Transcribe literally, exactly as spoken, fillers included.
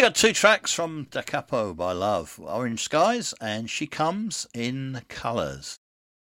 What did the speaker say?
got two tracks from Da Capo by Love, Orange Skies and She Comes in Colours.